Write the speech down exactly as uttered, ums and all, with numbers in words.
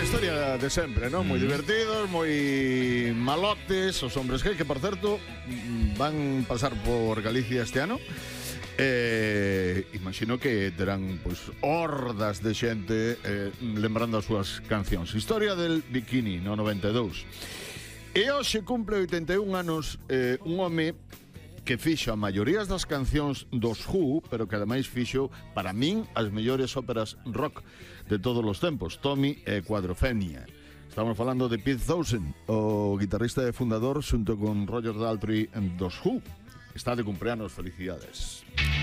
historia de sempre, ¿no? Moi divertidos, moi malotes, os hombres G, que por certo van pasar por Galicia este ano. Eh, imagino que terán pois hordas de xente eh, lembrando as súas cancións. Historia del bikini no noventa e dous. E hoxe cumple oitenta e un anos eh, un home que fixo a maiorías das cancións dos Who, pero que ademais fixo, para min, as mellores óperas rock de todos os tempos, Tommy e Quadrophenia. Estamos falando de Pete Townshend, o guitarrista e fundador, xunto con Roger Daltrey dos Who. Está de cumpleanos, felicidades.